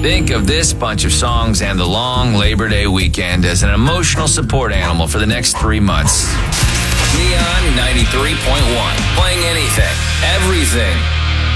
Think of this bunch of songs and the long Labor Day weekend as an emotional support animal for the next 3 months. Neon 93.1. Playing anything, everything.